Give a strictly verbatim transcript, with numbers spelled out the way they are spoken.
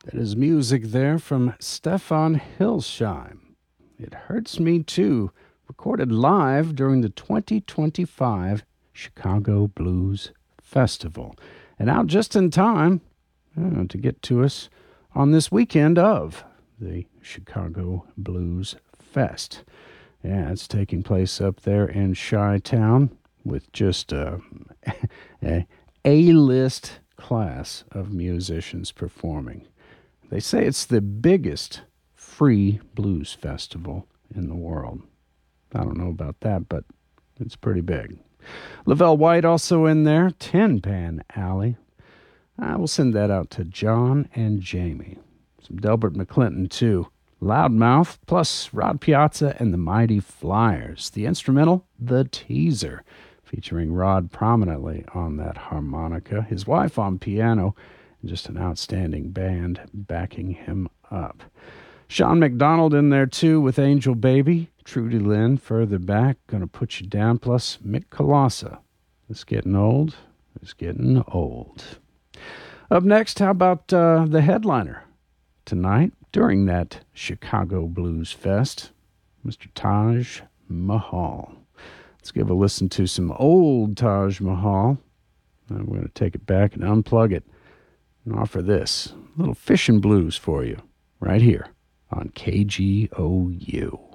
That is music there from Stefan Hilsheim. It Hurts Me Too, recorded live during the twenty twenty-five Chicago Blues Festival. And out just in time uh, to get to us on this weekend of the Chicago Blues Fest. Yeah, it's taking place up there in Chi-Town with just a, a A-list class of musicians performing. They say it's the biggest free blues festival in the world. I don't know about that, but it's pretty big. Lavelle White also in there, Tin Pan Alley. I will send that out to John and Jamie. Some Delbert McClinton, too. Loudmouth, plus Rod Piazza and the Mighty Flyers. The instrumental, The Teaser, featuring Rod prominently on that harmonica, his wife on piano, and just an outstanding band backing him up. Sean McDonald in there, too, with Angel Baby. Trudy Lynn further back, Gonna Put You Down, plus Mick Colossa. It's getting old. It's getting old. Up next, how about uh, the headliner tonight during that Chicago Blues Fest, Mister Taj Mahal. Let's give a listen to some old Taj Mahal. I'm going to take it back and unplug it and offer this little fishing blues for you right here on K G O U.